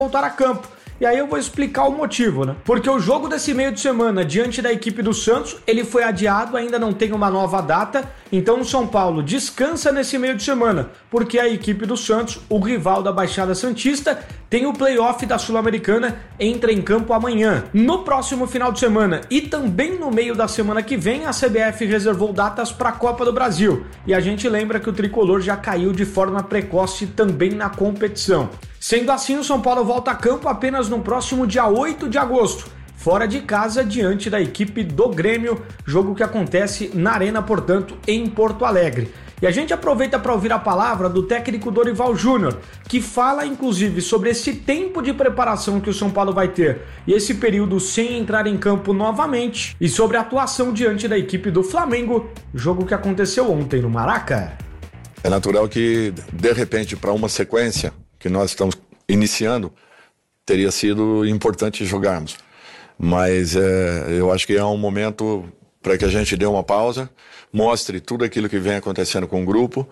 voltar a campo. E aí eu vou explicar o motivo, né? Porque o jogo desse meio de semana diante da equipe do Santos, ele foi adiado, ainda não tem uma nova data, então o São Paulo descansa nesse meio de semana, porque a equipe do Santos, o rival da Baixada Santista, tem o play-off da Sul-Americana, entra em campo amanhã. No próximo final de semana e também no meio da semana que vem, a CBF reservou datas para a Copa do Brasil. E a gente lembra que o tricolor já caiu de forma precoce também na competição. Sendo assim, o São Paulo volta a campo apenas no próximo dia 8 de agosto, fora de casa, diante da equipe do Grêmio, jogo que acontece na Arena, portanto, em Porto Alegre. E a gente aproveita para ouvir a palavra do técnico Dorival Júnior, que fala inclusive sobre esse tempo de preparação que o São Paulo vai ter e esse período sem entrar em campo novamente, e sobre a atuação diante da equipe do Flamengo, jogo que aconteceu ontem no Maraca. É natural que, de repente, para uma sequência que nós estamos iniciando, teria sido importante jogarmos. Mas eu acho que é um momento para que a gente dê uma pausa, mostre tudo aquilo que vem acontecendo com o grupo,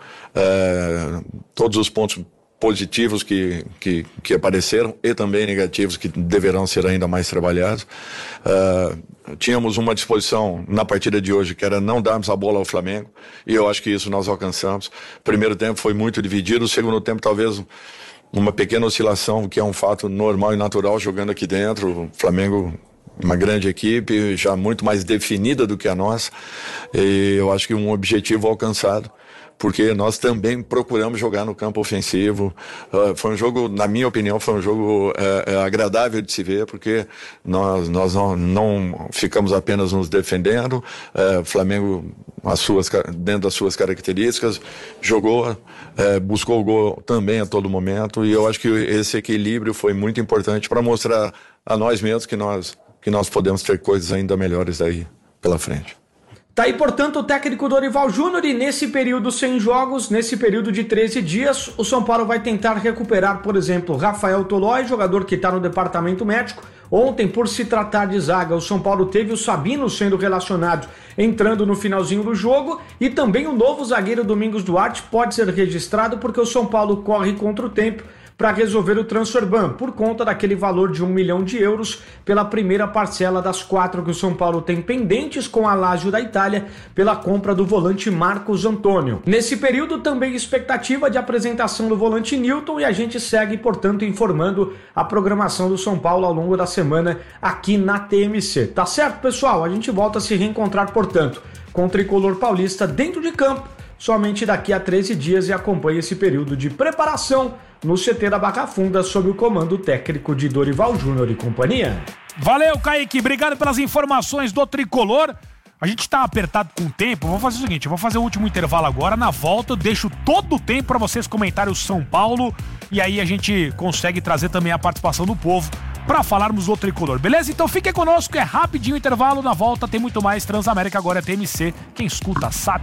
todos os pontos positivos que apareceram e também negativos que deverão ser ainda mais trabalhados. Tínhamos uma disposição na partida de hoje que era não darmos a bola ao Flamengo, e eu acho que isso nós alcançamos. O primeiro tempo foi muito dividido, o segundo tempo talvez uma pequena oscilação, que é um fato normal e natural jogando aqui dentro. O Flamengo, uma grande equipe, já muito mais definida do que a nossa, e eu acho que um objetivo alcançado, porque nós também procuramos jogar no campo ofensivo. Foi um jogo, na minha opinião, foi um jogo agradável de se ver, porque nós não ficamos apenas nos defendendo. O Flamengo, dentro das suas características, jogou, buscou o gol também a todo momento, e eu acho que esse equilíbrio foi muito importante para mostrar a nós mesmos que nós podemos ter coisas ainda melhores daí pela frente. Tá aí, portanto, o técnico Dorival Júnior, e nesse período sem jogos, nesse período de 13 dias, o São Paulo vai tentar recuperar, por exemplo, Rafael Tolói, jogador que está no departamento médico. Ontem, por se tratar de zaga, o São Paulo teve o Sabino sendo relacionado, entrando no finalzinho do jogo, e também o novo zagueiro Domingos Duarte pode ser registrado porque o São Paulo corre contra o tempo para resolver o transfer ban, por conta daquele valor de 1 milhão de euros pela primeira parcela das 4 que o São Paulo tem pendentes com a Lazio da Itália pela compra do volante Marcos Antônio. Nesse período também expectativa de apresentação do volante Nilton, e a gente segue, portanto, informando a programação do São Paulo ao longo da semana aqui na TMC. Tá certo, pessoal? A gente volta a se reencontrar, portanto, com o tricolor paulista dentro de campo somente daqui a 13 dias, e acompanhe esse período de preparação no CT da Barra Funda sob o comando técnico de Dorival Júnior e companhia. Valeu, Kaique, obrigado pelas informações do tricolor. A gente tá apertado com o tempo, vamos fazer o seguinte, eu vou fazer o último intervalo agora, na volta eu deixo todo o tempo para vocês comentarem o São Paulo, e aí a gente consegue trazer também a participação do povo para falarmos do tricolor, beleza? Então fique conosco, é rapidinho o intervalo, na volta tem muito mais. Transamérica agora é TMC, quem escuta sabe.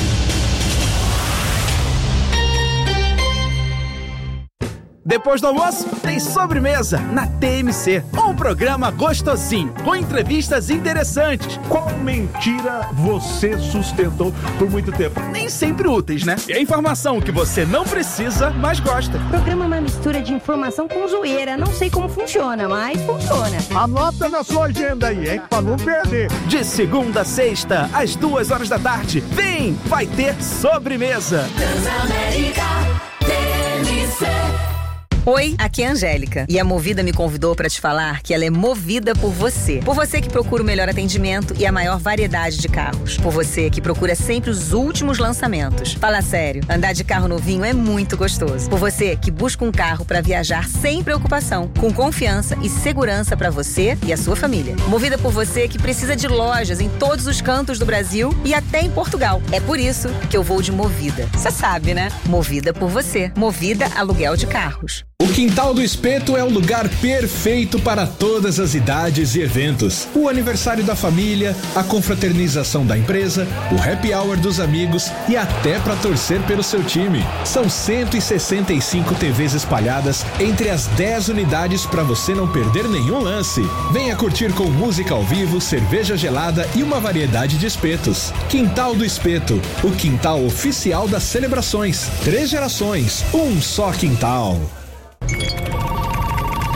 Depois do almoço, tem sobremesa na TMC. Um programa gostosinho, com entrevistas interessantes. Qual mentira você sustentou por muito tempo? Nem sempre úteis, né? E a informação que você não precisa, mas gosta. O programa é uma mistura de informação com zoeira. Não sei como funciona, mas funciona. Anota na sua agenda aí, hein? Pra não perder. De segunda a sexta, às 2h da tarde. Vem, vai ter sobremesa. Transamérica TMC. Oi, aqui é a Angélica, e a Movida me convidou para te falar que ela é movida por você. Por você que procura o melhor atendimento e a maior variedade de carros. Por você que procura sempre os últimos lançamentos. Fala sério, andar de carro novinho é muito gostoso. Por você que busca um carro para viajar sem preocupação, com confiança e segurança para você e a sua família. Movida por você que precisa de lojas em todos os cantos do Brasil e até em Portugal. É por isso que eu vou de Movida. Você sabe, né? Movida por você. Movida Aluguel de Carros. O Quintal do Espeto é o lugar perfeito para todas as idades e eventos. O aniversário da família, a confraternização da empresa, o happy hour dos amigos e até para torcer pelo seu time. São 165 TVs espalhadas entre as 10 unidades para você não perder nenhum lance. Venha curtir com música ao vivo, cerveja gelada e uma variedade de espetos. Quintal do Espeto, o quintal oficial das celebrações. 3 gerações, um só quintal.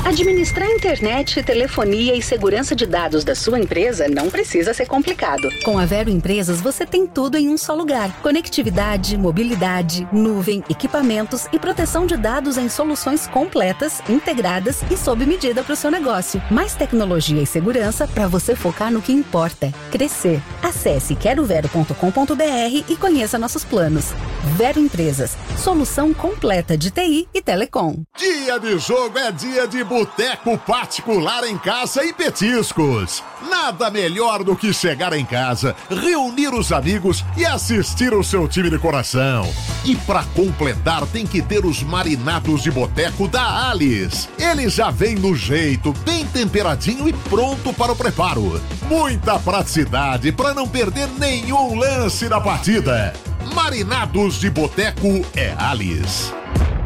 Administrar internet, telefonia e segurança de dados da sua empresa não precisa ser complicado. Com a Vero Empresas, você tem tudo em um só lugar. Conectividade, mobilidade, nuvem, equipamentos e proteção de dados em soluções completas, integradas e sob medida para o seu negócio. Mais tecnologia e segurança para você focar no que importa: crescer. Acesse querovero.com.br e conheça nossos planos. Vero Empresas, solução completa de TI e telecom. Dia de jogo é dia de boteco particular em casa e petiscos. Nada melhor do que chegar em casa, reunir os amigos e assistir o seu time de coração. E pra completar tem que ter os marinados de boteco da Alice. Ele já vem no jeito, bem temperadinho e pronto para o preparo. Muita praticidade para não perder nenhum lance da partida. Marinados de boteco é Alice.